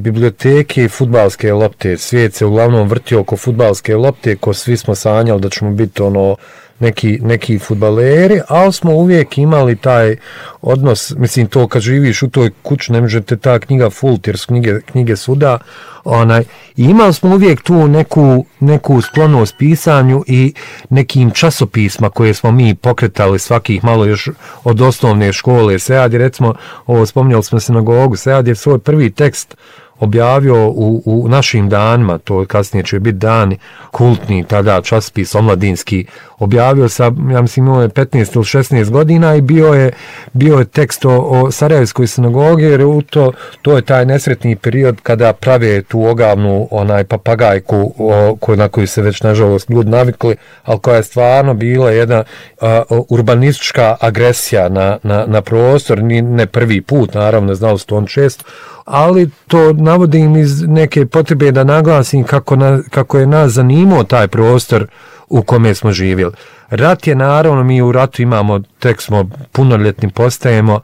biblioteke i fudbalske lopte. Svijet se uglavnom vrtio oko fudbalske lopte, ko svi smo sanjali da ćemo biti neki fudbaleri, ali smo uvijek imali taj odnos, mislim to kad živiš u toj kući ne možete ta knjiga fult jer su knjige svuda, i imali smo uvijek tu neku sklonost pisanju i nekim časopisma koje smo mi pokretali svakih malo još od osnovne škole. Sead je, recimo, ovo spominjali smo sinagogu, Sead je svoj prvi tekst objavio u našim danima, to kasnije će biti dani, kultni tada časopis omladinski, objavio sa, ja mislim, imao je 15 ili 16 godina i bio je tekst o Sarajevskoj sinagogi, jer to je taj nesretni period kada prave tu ogavnu papagajku na koju se već nažalost ljudi navikli, ali koja je stvarno bila jedna urbanistička agresija na prostor, ne prvi put, naravno, znao se to on često, ali to navodim iz neke potrebe da naglasim kako je nas zanimao taj prostor u kome smo živjeli. Rat je, naravno, mi u ratu imamo, tek smo punoljetni postajemo,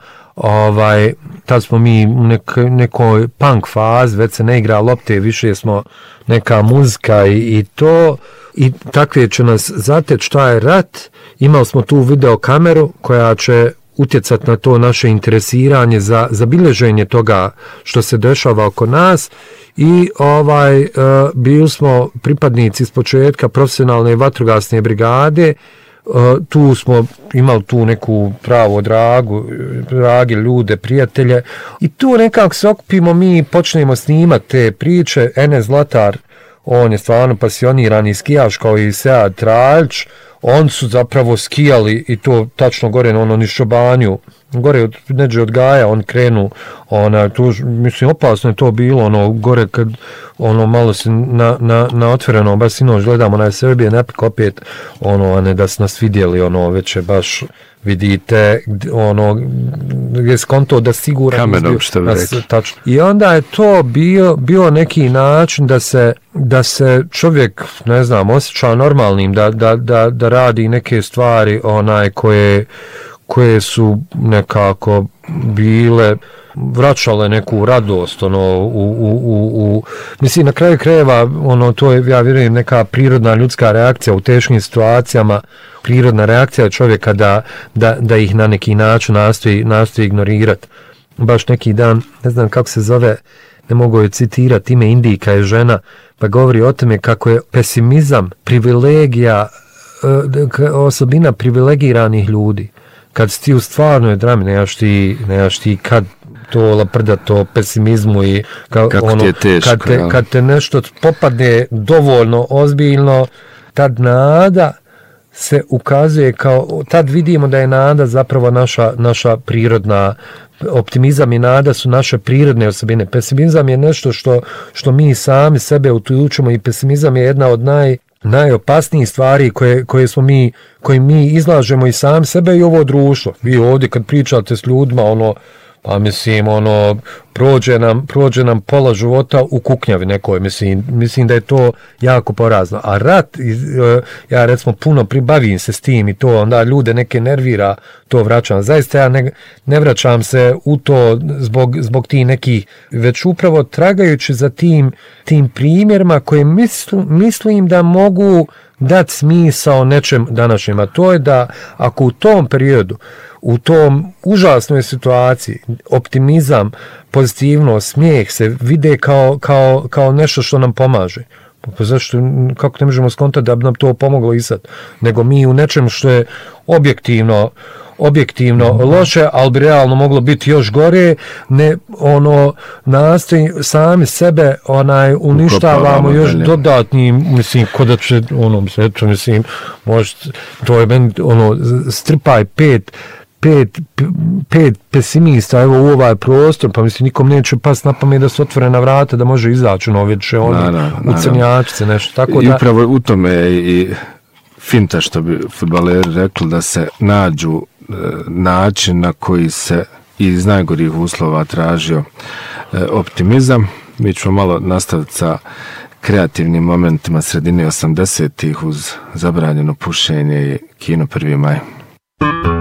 tad smo mi u nekoj punk fazi, već se ne igra lopte, više smo neka muzika i to, i takve će nas zateći šta je rat. Imali smo tu video kameru koja će utjecati na to naše interesiranje za bilježenje toga što se dešava oko nas i bili smo pripadnici s početka profesionalne vatrogasne brigade. Tu smo imali tu neku pravo drage ljude, prijatelje, i tu nekako se okupimo, mi počnemo snimati te priče. Enes Zlatar, on je stvarno pasionirani skijaš kao i Sead Traljić. On su zapravo skijali i to tačno gore na niz Čobanju, gore neđe od Gaja, on krenu, tu, mislim, opasno je to bilo, gore kad, malo se na otvoreno, baš sinoć gledamo na Serbian Epic opet, a ne da su nas vidjeli, već je baš, vidite, gdje skonto da siguran kamenom, što bi rekli. I onda je to bio neki način da se čovjek, ne znam, osjeća normalnim, da radi neke stvari koje su nekako bile, vraćale neku radost, mislim, na kraju krajeva, to je, ja vjerujem, neka prirodna ljudska reakcija u teškim situacijama, prirodna reakcija čovjeka da ih na neki način nastoji ignorirati. Baš neki dan, ne znam kako se zove, ne mogu joj citirati, ime Indijka je žena, pa govori o tome kako je pesimizam privilegija, osobina privilegiranih ljudi. Kad si ti u stvarnoj drami, nemaš ti kad to laprda, to pesimizmu i kad te nešto popadne dovoljno ozbiljno, tad nada se ukazuje tad vidimo da je nada zapravo naša prirodna, optimizam i nada su naše prirodne osobine. Pesimizam je nešto što mi sami sebe utujučimo i pesimizam je jedna od najopasnijih stvari koje mi izlažemo i sami sebe i ovo društvo. Vi ovdje kad pričate s ljudima, pa mislim, prođe nam pola života u kuknjavi nekoj, mislim da je to jako porazno. A rat, ja recimo puno pribavim se s tim i to, onda ljude neke nervira, to vraćam. Zaista ja ne vraćam se u to zbog tih nekih, već upravo tragajući za tim primjerima koje mislim da mogu dati smisao nečem današnjem, a to je da ako u tom periodu, u tom užasnoj situaciji, optimizam, pozitivnost, smijeh se vide kao nešto što nam pomaže. Pa zašto, kako ne možemo skontati da bi nam to pomoglo i sad? Nego mi u nečem što je objektivno loše, ali bi realno moglo biti još gore, nastoji sami sebe uništavamo još dodatnim, mislim, kod da će, mislim, možete, to je meni, strpaj pet pesimista, evo u ovaj prostor, pa mislim, nikom neće pas na pamet da su otvorena vrata, da može izaći, već u crnjačice, nešto, tako da... I upravo u tome je i finta, što bi fudbaleri rekli, da se nađu način na koji se iz najgorih uslova tražio optimizam. Mi ćemo malo nastaviti sa kreativnim momentima sredine 80-ih uz zabranjeno pušenje i kino 1. maj.